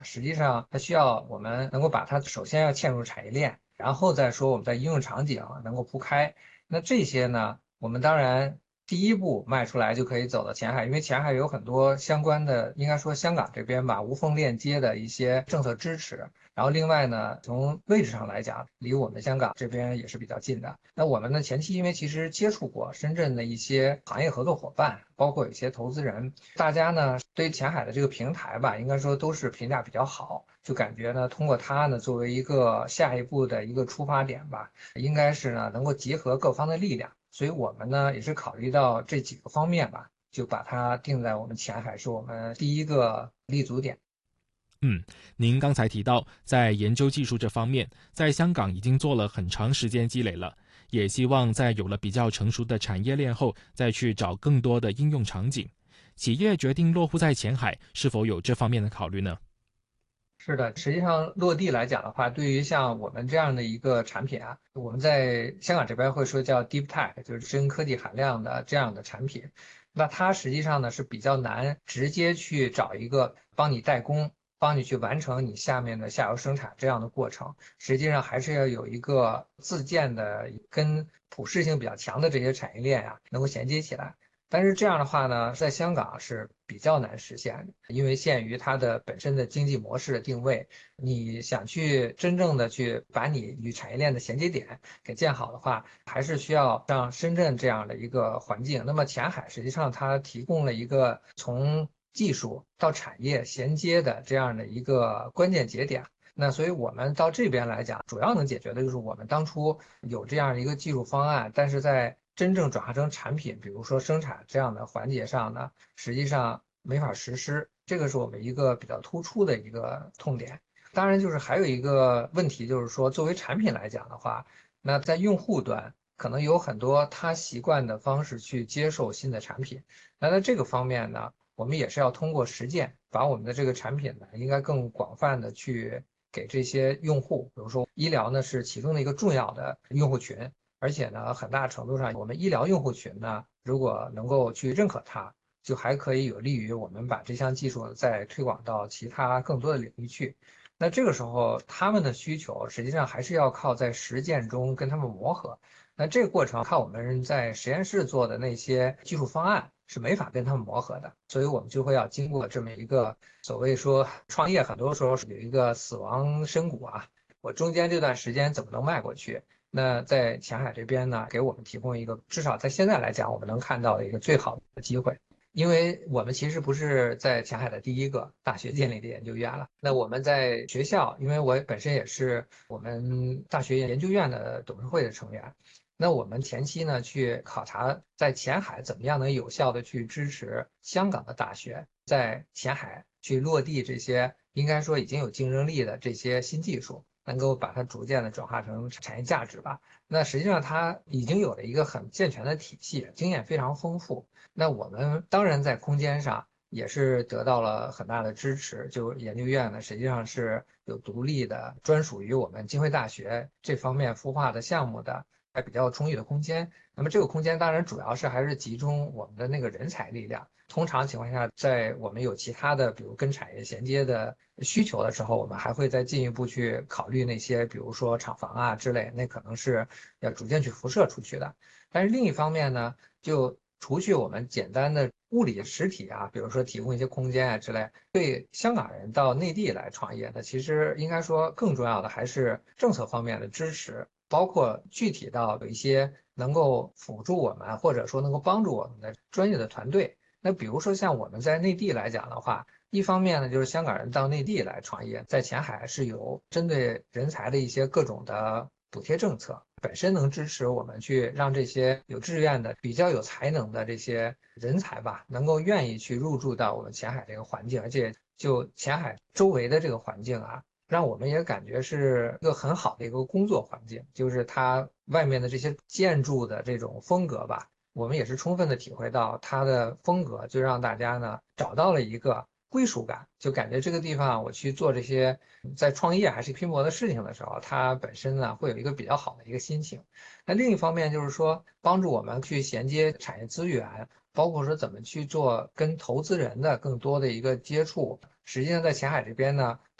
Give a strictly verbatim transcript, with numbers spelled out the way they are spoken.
实际上它需要我们能够把它首先要嵌入产业链，然后再说我们在应用场景能够铺开。那这些呢，我们当然第一步迈出来就可以走到前海，因为前海有很多相关的，应该说香港这边吧，无缝链接的一些政策支持。然后另外呢，从位置上来讲，离我们香港这边也是比较近的。那我们呢，前期因为其实接触过深圳的一些行业合作伙伴，包括有些投资人，大家呢对前海的这个平台吧，应该说都是评价比较好，就感觉呢，通过它呢作为一个下一步的一个出发点吧，应该是呢能够结合各方的力量。所以我们呢也是考虑到这几个方面吧，就把它定在我们前海是我们第一个立足点。 嗯，您刚才提到，在研究技术这方面，在香港已经做了很长时间积累了，也希望在有了比较成熟的产业链后，再去找更多的应用场景。企业决定落户在前海，是否有这方面的考虑呢？ 是的，实际上落地来讲的话，对于像我们这样的一个产品啊，我们在香港这边会说叫 deep tech，就是深科技含量的这样的产品。那它实际上呢是比较难直接去找一个帮你代工，帮你去完成你下面的下游生产这样的过程。实际上还是要有一个自建的跟普适性比较强的这些产业链啊，能够衔接起来。但是这样的话呢，在香港是比较难实现的，因为限于它的本身的经济模式的定位，你想去真正的去把你与产业链的衔接点给建好的话，还是需要像深圳这样的一个环境。那么前海实际上它提供了一个从技术到产业衔接的这样的一个关键节点。那所以我们到这边来讲，主要能解决的就是我们当初有这样一个技术方案，但是在真正转化成产品，比如说生产这样的环节上呢，实际上没法实施，这个是我们一个比较突出的一个痛点。当然，就是还有一个问题，就是说作为产品来讲的话，那在用户端可能有很多他习惯的方式去接受新的产品，那在这个方面呢，我们也是要通过实践，把我们的这个产品呢，应该更广泛的去给这些用户，比如说医疗呢是其中的一个重要的用户群，而且呢，很大程度上我们医疗用户群呢，如果能够去认可它，就还可以有利于我们把这项技术再推广到其他更多的领域去。那这个时候，他们的需求实际上还是要靠在实践中跟他们磨合。那这个过程靠我们在实验室做的那些技术方案是没法跟他们磨合的，所以我们就会要经过这么一个所谓说创业，很多时候是有一个死亡深谷啊，我中间这段时间怎么能迈过去？那在前海这边呢，给我们提供一个至少在现在来讲，我们能看到的一个最好的机会。因为我们其实不是在前海的第一个大学建立的研究院了。那我们在学校，因为我本身也是我们大学研究院的董事会的成员，那我们前期呢去考察在前海怎么样能有效的去支持香港的大学在前海去落地这些应该说已经有竞争力的这些新技术，能够把它逐渐的转化成产业价值吧。那实际上它已经有了一个很健全的体系，经验非常丰富。那我们当然在空间上也是得到了很大的支持，就研究院呢实际上是有独立的专属于我们浸会大学这方面孵化的项目的，还比较充裕的空间。那么这个空间当然主要是还是集中我们的那个人才力量。通常情况下，在我们有其他的，比如跟产业衔接的需求的时候，我们还会再进一步去考虑那些，比如说厂房啊之类，那可能是要逐渐去辐射出去的。但是另一方面呢，就除去我们简单的物理实体啊，比如说提供一些空间啊之类，对香港人到内地来创业呢，其实应该说更重要的还是政策方面的支持，包括具体到有一些能够辅助我们，或者说能够帮助我们的专业的团队。那比如说像我们在内地来讲的话，一方面呢，就是香港人到内地来创业，在前海是有针对人才的一些各种的补贴政策，本身能支持我们去让这些有志愿的、比较有才能的这些人才吧，能够愿意去入驻到我们前海这个环境，而且就前海周围的这个环境啊，让我们也感觉是一个很好的一个工作环境，就是它外面的这些建筑的这种风格吧。我们也是充分的体会到它的风格，就让大家呢找到了一个归属感，就感觉这个地方我去做这些在创业还是拼搏的事情的时候，它本身呢会有一个比较好的一个心情。那另一方面就是说，帮助我们去衔接产业资源，包括说怎么去做跟投资人的更多的一个接触， 实际上在前海这边呢，